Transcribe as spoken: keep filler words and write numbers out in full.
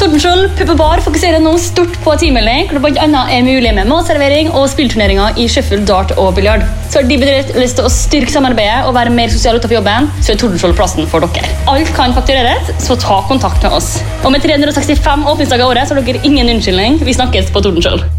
Tordenskjold Pub og Bar fokuserer nå stort på teammelding, hvor det blant annet er mulig med matservering og spillturneringer i shuffle, dart og biljard. Så har de bedrifter lyst til å styrke samarbeidet og være mer sosial utenfor jobben, så er Tordenskjold plassen for dere. Alt kan faktureres, så ta kontakt med oss. Og med tre hundre og sekstifem åpningsdager i året så har dere ingen unnskyldning. Vi snakkes på Tordenskjold.